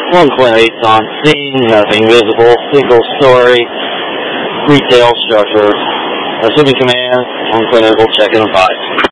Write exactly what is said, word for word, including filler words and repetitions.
one point eight on scene, nothing visible, single story, retail structure. Assuming command, one point eight, check in five.